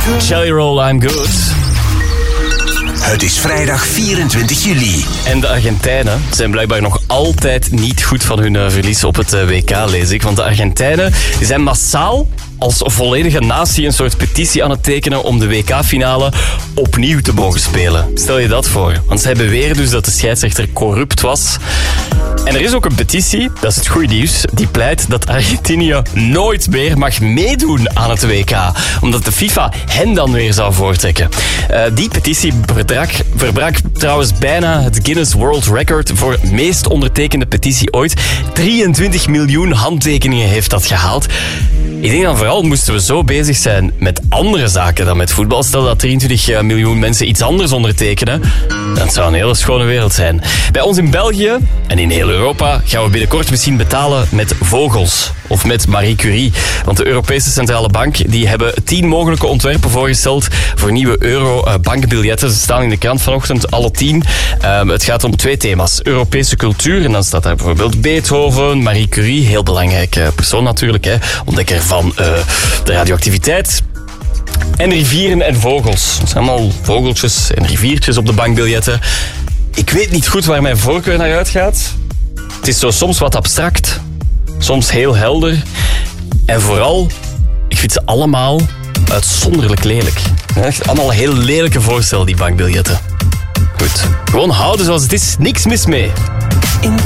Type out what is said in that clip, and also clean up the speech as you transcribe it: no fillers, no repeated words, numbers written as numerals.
Jelly Roll, I'm Good. Het is vrijdag 24 juli. En de Argentijnen zijn blijkbaar nog altijd niet goed van hun verlies op het WK, lees ik. Want de Argentijnen die zijn massaal als volledige natie een soort petitie aan het tekenen om de WK-finale opnieuw te mogen spelen. Stel je dat voor. Want zij beweren dus dat de scheidsrechter corrupt was. En er is ook een petitie, dat is het goede nieuws, die pleit dat Argentinië nooit meer mag meedoen aan het WK. Omdat de FIFA hen dan weer zou voortrekken. Die petitie verbrak trouwens bijna het Guinness World Record voor meest ondertekende petitie ooit. 23 miljoen handtekeningen heeft dat gehaald. Ik denk dan vooral moesten we zo bezig zijn met andere zaken dan met voetbal. Stel dat 23 miljoen mensen iets anders ondertekenen. Dat zou een hele schone wereld zijn. Bij ons in België en in heel Europa gaan we binnenkort misschien betalen met vogels. Of met Marie Curie. Want de Europese Centrale Bank die hebben 10 mogelijke ontwerpen voorgesteld voor nieuwe euro-bankbiljetten. Ze staan in de krant vanochtend, alle 10. Het gaat om 2 thema's. Europese cultuur, en dan staat daar bijvoorbeeld Beethoven, Marie Curie, heel belangrijke persoon natuurlijk, hè. Ontdekker van de radioactiviteit. En rivieren en vogels. Dat zijn allemaal vogeltjes en riviertjes op de bankbiljetten. Ik weet niet goed waar mijn voorkeur naar uitgaat. Het is zo soms wat abstract. Soms heel helder. En vooral, ik vind ze allemaal uitzonderlijk lelijk. Echt allemaal heel lelijke voorstellen, die bankbiljetten. Goed, gewoon houden zoals het is. Niks mis mee. In